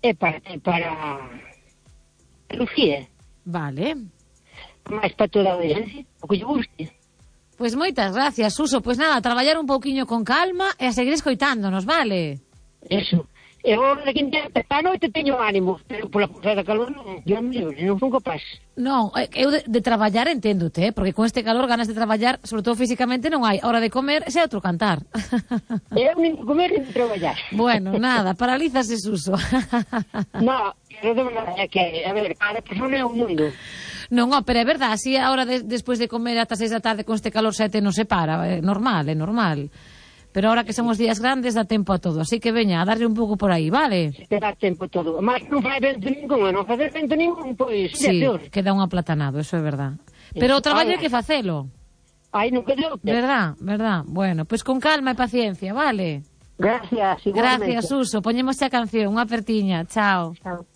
para Lucía. Vale. Máis para toda a audiencia, o que lle guste. Pois moitas gracias, Suso. Pois nada, a traballar un pouquiño con calma e a seguir escoitándonos, vale? Eso. E agora daqui en tempo, esta noite teño ánimo, pero pola posada calor non, Dios mío, non son capaz. Non, eu de traballar enténdote, porque con este calor ganas de traballar, sobre todo físicamente, non hai. Hora de comer, xa é outro cantar. Eu nin comer nin traballar. Bueno, nada, paralízase, Suso. No, pero de verdade, que, a ver, cada persona é un mundo. Non, pero é verdade, así a hora despois de comer ata 6 da tarde con este calor 7 non se para, é normal, é normal. Pero ahora que son os días grandes dá tempo a todo, así que veña, a darlle un pouco por aí, vale? Se dá tempo todo. Mas non fai vento ningún, non fai vento ningún, pois, sí, é peor. queda un aplatanado, eso é verdad. Pero o traballo hai que facelo. Ai, non quedou. Verdad, verdad. Bueno, pois con calma e paciencia, vale? Gracias, igualmente. Gracias, Suso. Poñemos a canción, unha apertiña. Chao. Chao.